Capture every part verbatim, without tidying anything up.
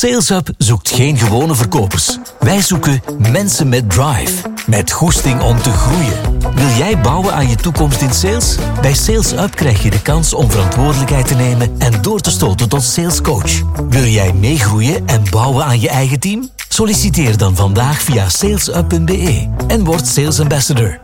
SalesUp zoekt geen gewone verkopers. Wij zoeken mensen met drive, met goesting om te groeien. Wil jij bouwen aan je toekomst in sales? Bij SalesUp krijg je de kans om verantwoordelijkheid te nemen en door te stoten tot salescoach. Wil jij meegroeien en bouwen aan je eigen team? Solliciteer dan vandaag via salesup punt b e en word Sales Ambassador.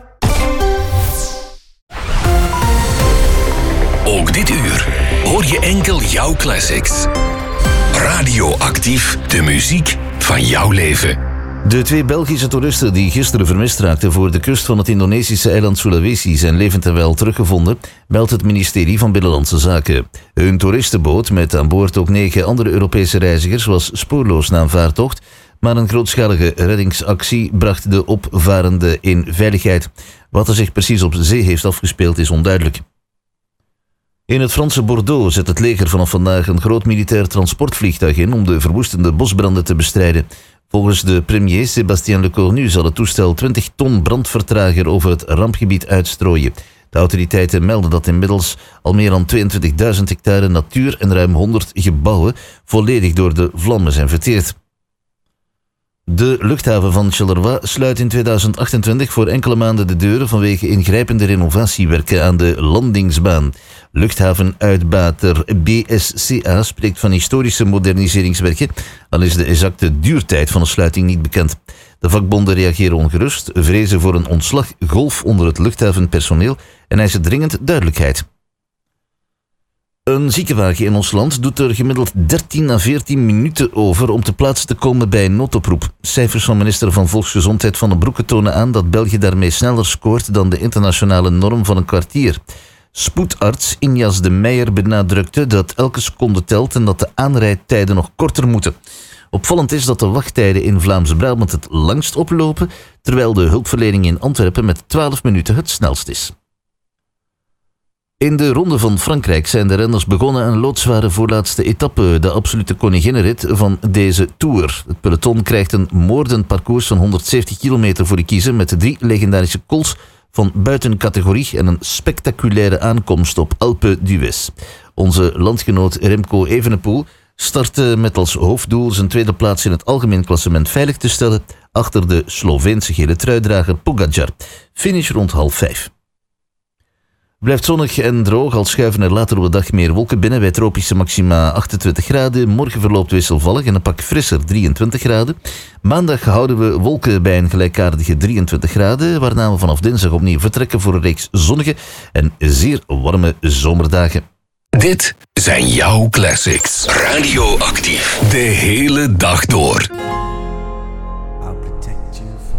Ook dit uur hoor je enkel jouw classics. Radioactief, de muziek van jouw leven. De twee Belgische toeristen die gisteren vermist raakten voor de kust van het Indonesische eiland Sulawesi zijn levend en wel teruggevonden, meldt het ministerie van Binnenlandse Zaken. Hun toeristenboot met aan boord ook negen andere Europese reizigers was spoorloos na een vaartocht, maar een grootschalige reddingsactie bracht de opvarenden in veiligheid. Wat er zich precies op zee heeft afgespeeld is onduidelijk. In het Franse Bordeaux zet het leger vanaf vandaag een groot militair transportvliegtuig in om de verwoestende bosbranden te bestrijden. Volgens de premier Sébastien Lecornu zal het toestel twintig ton brandvertrager over het rampgebied uitstrooien. De autoriteiten melden dat inmiddels al meer dan tweeëntwintigduizend hectare natuur en ruim honderd gebouwen volledig door de vlammen zijn verteerd. De luchthaven van Charleroi sluit in tweeduizend achtentwintig voor enkele maanden de deuren vanwege ingrijpende renovatiewerken aan de landingsbaan. Luchthavenuitbater B S C A spreekt van historische moderniseringswerken, al is de exacte duurtijd van de sluiting niet bekend. De vakbonden reageren ongerust, vrezen voor een ontslaggolf onder het luchthavenpersoneel en eisen dringend duidelijkheid. Een ziekenwagen in ons land doet er gemiddeld dertien à veertien minuten over om te plaats te komen bij een noodoproep. Cijfers van minister van Volksgezondheid Van den Broeke tonen aan dat België daarmee sneller scoort dan de internationale norm van een kwartier. Spoedarts Injas de Meijer benadrukte dat elke seconde telt en dat de aanrijdtijden nog korter moeten. Opvallend is dat de wachttijden in Vlaams-Brabant het langst oplopen, terwijl de hulpverlening in Antwerpen met twaalf minuten het snelst is. In de Ronde van Frankrijk zijn de renners begonnen een loodzware voorlaatste etappe, de absolute koninginnenrit van deze Tour. Het peloton krijgt een moordend parcours van honderdzeventig kilometer voor de kiezen met de drie legendarische cols van buiten categorie en een spectaculaire aankomst op Alpe d'Huez. Onze landgenoot Remco Evenepoel startte met als hoofddoel zijn tweede plaats in het algemeen klassement veilig te stellen achter de Sloveense gele truidrager Pogačar. Finish rond half vijf. Blijft zonnig en droog, al schuiven er later op de dag meer wolken binnen bij tropische maxima achtentwintig graden. Morgen verloopt wisselvallig en een pak frisser drieëntwintig graden. Maandag houden we wolken bij een gelijkaardige drieëntwintig graden, waarna we vanaf dinsdag opnieuw vertrekken voor een reeks zonnige en zeer warme zomerdagen. Dit zijn jouw classics. Radioactief. De hele dag door.